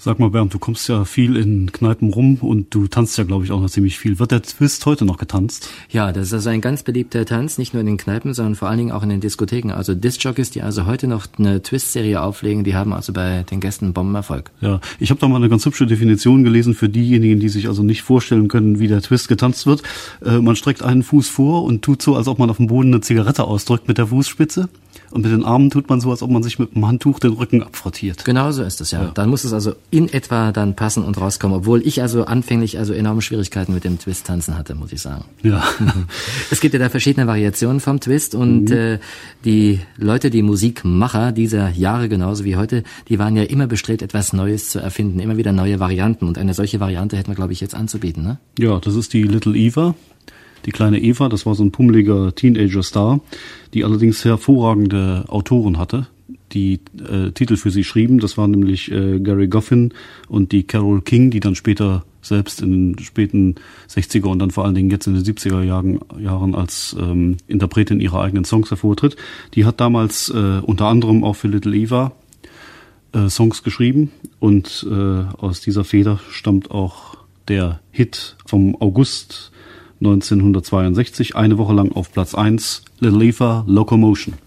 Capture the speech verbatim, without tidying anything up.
Sag mal, Bernd, du kommst ja viel in Kneipen rum und du tanzt ja, glaube ich, auch noch ziemlich viel. Wird der Twist heute noch getanzt? Ja, das ist also ein ganz beliebter Tanz, nicht nur in den Kneipen, sondern vor allen Dingen auch in den Diskotheken. Also Discjockeys, die also heute noch eine Twist-Serie auflegen, die haben also bei den Gästen Bombenerfolg. Ja, ich habe da mal eine ganz hübsche Definition gelesen für diejenigen, die sich also nicht vorstellen können, wie der Twist getanzt wird. Äh, man streckt einen Fuß vor und tut so, als ob man auf dem Boden eine Zigarette ausdrückt mit der Fußspitze. Und mit den Armen tut man so, als ob man sich mit dem Handtuch den Rücken abfrottiert. Genau so ist es, ja. ja. Dann muss es also in etwa dann passen und rauskommen, obwohl ich also anfänglich also enorme Schwierigkeiten mit dem Twist-Tanzen hatte, muss ich sagen. Ja. Es gibt ja da verschiedene Variationen vom Twist und mhm. äh, die Leute, die Musikmacher dieser Jahre genauso wie heute, die waren ja immer bestrebt, etwas Neues zu erfinden, immer wieder neue Varianten. Und eine solche Variante hätten wir, glaube ich, jetzt anzubieten, ne? Ja, das ist die Little Eva. Die kleine Eva, das war so ein pummeliger Teenager-Star, die allerdings hervorragende Autoren hatte, die äh, Titel für sie schrieben. Das waren nämlich äh, Gary Goffin und die Carole King, die dann später selbst in den späten sechziger und dann vor allen Dingen jetzt in den siebziger Jahren, Jahren als ähm, Interpretin ihrer eigenen Songs hervortritt. Die hat damals äh, unter anderem auch für Little Eva äh, Songs geschrieben und äh, aus dieser Feder stammt auch der Hit vom August neunzehnhundertzweiundsechzig, eine Woche lang auf Platz eins, Little Eva, Locomotion.